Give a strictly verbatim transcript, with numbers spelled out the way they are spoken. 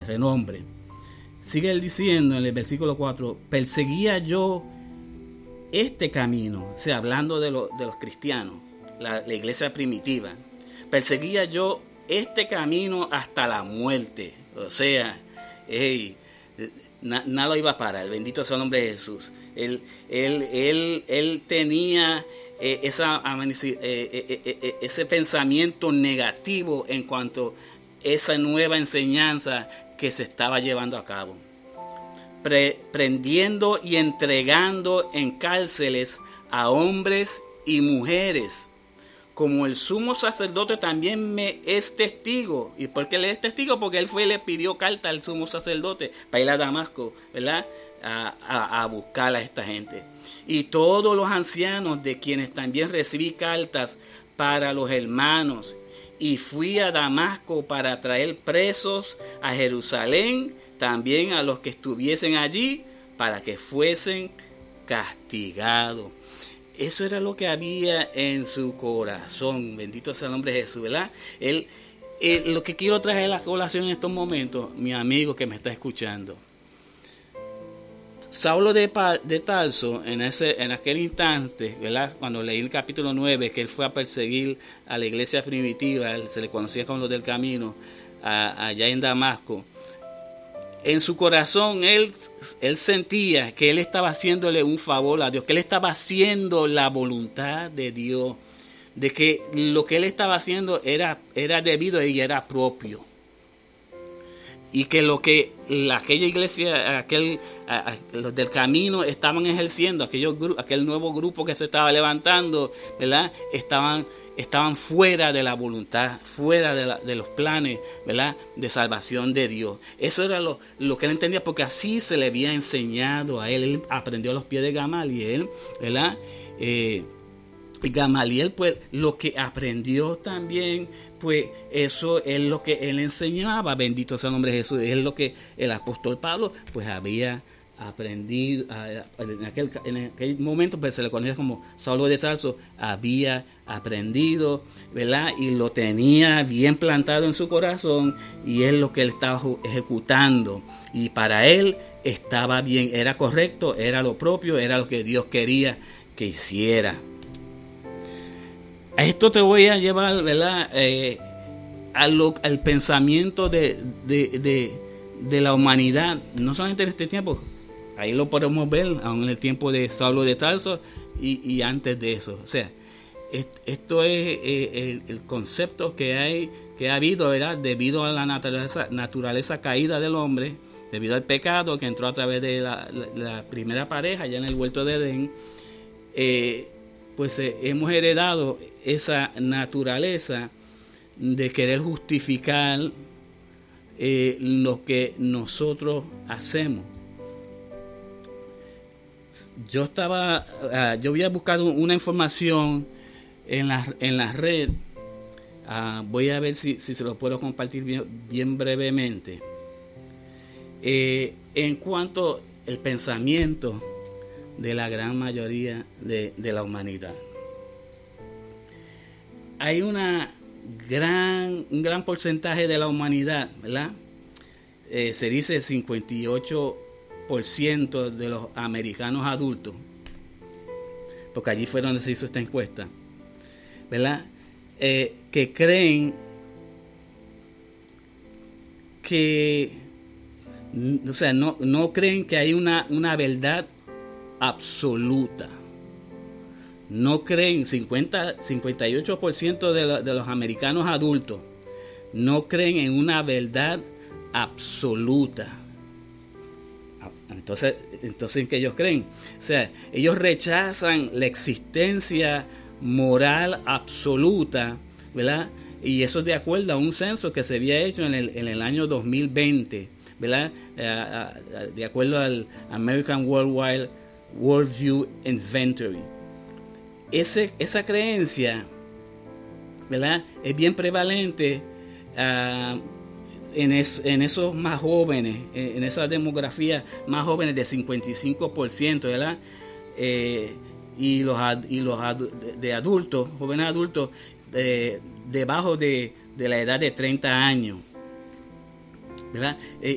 renombre. Sigue él diciendo en el versículo cuatro, perseguía yo este camino, o sea, hablando de, lo, de los cristianos, la, la iglesia primitiva, perseguía yo este camino hasta la muerte, o sea, hey, na, nada lo iba a parar, bendito sea el nombre de Jesús. Él, él, él, él tenía eh, esa, eh, eh, eh, ese pensamiento negativo en cuanto a esa nueva enseñanza que se estaba llevando a cabo. Pre, prendiendo y entregando en cárceles a hombres y mujeres, como el sumo sacerdote también me es testigo. ¿Y por qué le es testigo? Porque él fue y le pidió carta al sumo sacerdote para ir a Damasco, ¿verdad? A, a, a buscar a esta gente. Y todos los ancianos, de quienes también recibí cartas para los hermanos, y fui a Damasco para traer presos a Jerusalén, también a los que estuviesen allí, para que fuesen castigados. Eso era lo que había en su corazón. Bendito sea el nombre de Jesús, ¿verdad? Él, él, lo que quiero traer a la colación en estos momentos, mi amigo que me está escuchando. Saulo de, de Tarso, en, ese, en aquel instante, ¿verdad? Cuando leí el capítulo nueve, que él fue a perseguir a la iglesia primitiva, se le conocía como los del camino, a, allá en Damasco. En su corazón él, él sentía que él estaba haciéndole un favor a Dios, que él estaba haciendo la voluntad de Dios, de que lo que él estaba haciendo era, era debido y era propio. Y que lo que la, aquella iglesia, aquel, a, a, los del camino estaban ejerciendo, aquellos, aquel nuevo grupo que se estaba levantando, ¿verdad? Estaban, estaban fuera de la voluntad, fuera de, la, de los planes, ¿verdad? De salvación de Dios. Eso era lo, lo que él entendía, porque así se le había enseñado a él. Él aprendió a los pies de Gamaliel, ¿verdad? Eh, Y Gamaliel, pues, lo que aprendió también, pues, eso es lo que él enseñaba. Bendito sea el nombre de Jesús. Es lo que el apóstol Pablo, pues, había aprendido. En aquel, en aquel momento, pues, se le conocía como Saulo de Tarso. Había aprendido, ¿verdad? Y lo tenía bien plantado en su corazón. Y es lo que él estaba ejecutando. Y para él estaba bien, era correcto, era lo propio, era lo que Dios quería que hiciera. A esto te voy a llevar, ¿verdad? Eh, a lo, al pensamiento de, de, de, de la humanidad, no solamente en este tiempo, ahí lo podemos ver, aún en el tiempo de Saulo de Tarso y, y antes de eso. O sea, est, esto es eh, el, el concepto que hay, que ha habido, ¿verdad? Debido a la naturaleza, naturaleza caída del hombre, debido al pecado que entró a través de la, la, la primera pareja, ya en el huerto de Edén. Eh, pues eh, hemos heredado esa naturaleza de querer justificar eh, lo que nosotros hacemos. Yo estaba, uh, yo había buscado una información en la, en la red, uh, voy a ver si, si se lo puedo compartir bien, bien brevemente, eh, en cuanto al pensamiento de la gran mayoría de, de la humanidad. Hay una gran, un gran porcentaje de la humanidad, ¿verdad? Eh, se dice cincuenta y ocho por ciento de los americanos adultos, porque allí fue donde se hizo esta encuesta, ¿verdad? Eh, que creen que, o sea, no, no creen que hay una, una verdad absoluta. No creen, cincuenta, cincuenta y ocho por ciento de, la, de los americanos adultos no creen en una verdad absoluta. Entonces, entonces ¿en qué ellos creen? O sea, ellos rechazan la existencia moral absoluta, ¿verdad? Y eso es de acuerdo a un censo que se había hecho en el, en el año dos mil veinte, ¿verdad? Eh, de acuerdo al American Worldwide Worldview Inventory. Ese, esa creencia, ¿verdad?, es bien prevalente uh, en, es, en esos más jóvenes, en esa demografía más jóvenes de cincuenta y cinco por ciento, ¿verdad? Eh, y los, y los de adultos, jóvenes adultos, eh, debajo de, de la edad de treinta años, ¿verdad? Eh,